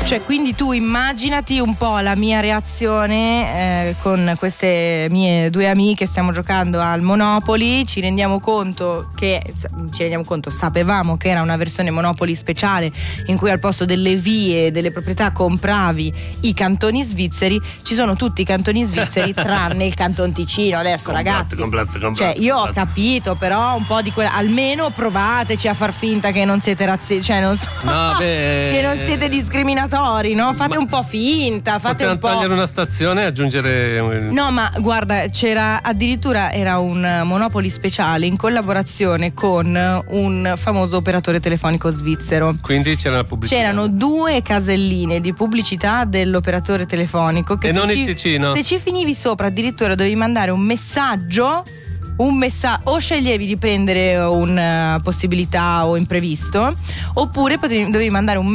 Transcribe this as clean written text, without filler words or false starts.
Cioè, quindi tu immaginati un po' la mia reazione con queste mie due amiche, stiamo giocando al Monopoly, sapevamo che era una versione Monopoly speciale in cui al posto delle vie, delle proprietà compravi i cantoni svizzeri. Ci sono tutti i cantoni svizzeri tranne il Canton Ticino. Adesso ragazzi, cioè io ho capito, però un po' di quella, almeno provateci a far finta che non siete razzisti, cioè non so, che non siete discriminatori, no? Fate un po' finta, fate un po'. Togliere una stazione e aggiungere No, ma guarda, era un Monopoly speciale in collaborazione con un famoso operatore telefonico svizzero. Quindi c'era la pubblicità. C'erano 2 caselline di pubblicità dell'operatore telefonico che il Ticino. Se ci finivi sopra addirittura dovevi mandare un messaggio, o sceglievi di prendere una possibilità o imprevisto, oppure dovevi mandare un